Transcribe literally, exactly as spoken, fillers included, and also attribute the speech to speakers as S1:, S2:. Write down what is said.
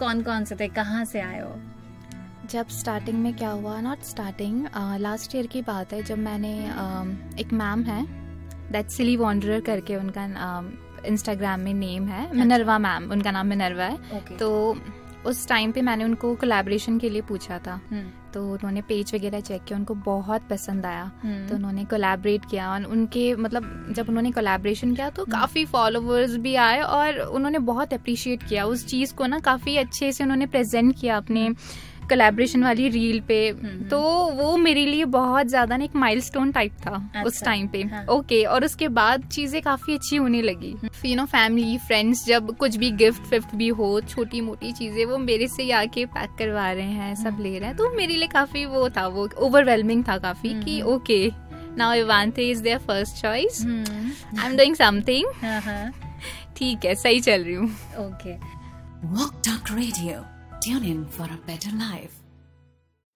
S1: कौन कौन से थे, कहाँ से आए हो?
S2: जब स्टार्टिंग में क्या हुआ, नॉट स्टार्टिंग, लास्ट ईयर की बात है, जब मैंने uh, एक मैम है दैट सिली वॉन्डरर करके उनका इंस्टाग्राम uh, में नेम है, मिनरवा मैम, उनका नाम मिनरवा है. okay. तो उस टाइम पे मैंने उनको कोलैबोरेशन के लिए पूछा था. hmm. तो उन्होंने पेज वगैरह चेक किया, उनको बहुत पसंद आया. hmm. तो उन्होंने कोलैबोरेट किया और उनके मतलब जब उन्होंने कोलैबोरेशन किया तो hmm. काफ़ी फॉलोवर्स भी आए और उन्होंने बहुत अप्रिशिएट किया उस चीज़ को ना, काफ़ी अच्छे से उन्होंने प्रेजेंट किया अपने कोलैबोरेशन वाली रील पे. तो वो मेरे लिए बहुत ज्यादा ना एक माइलस्टोन टाइप था. अच्छा, उस टाइम पे. हाँ. ओके. और उसके बाद चीजें काफी अच्छी होने लगी. यू नो फैमिली फ्रेंड्स जब कुछ भी गिफ्ट फिफ्ट भी हो, छोटी मोटी चीजें वो मेरे से आके पैक करवा रहे हैं, सब ले रहे हैं. तो मेरे लिए काफी वो था, वो ओवरवेलमिंग था काफी कि okay now इवांते is there first choice, I am doing something. ठीक है, सही चल रही हूँ.
S1: Okay.
S3: Walk Talk Radio. Tune in for a better life.